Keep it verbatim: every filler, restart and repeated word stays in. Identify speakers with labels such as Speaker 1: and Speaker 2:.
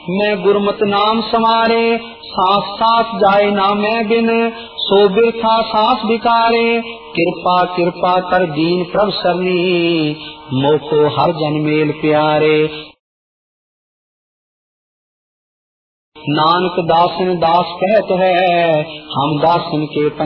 Speaker 1: मैं गुरमत नाम समारे, सांस सांस जाए ना मैं बिन, सो बिरथा सांस बिकारे। कृपा कृपा कर दीन प्रभ सरनी, मोको हर जन मेल प्यारे। नानक दासन दास कहत है, हम दासन के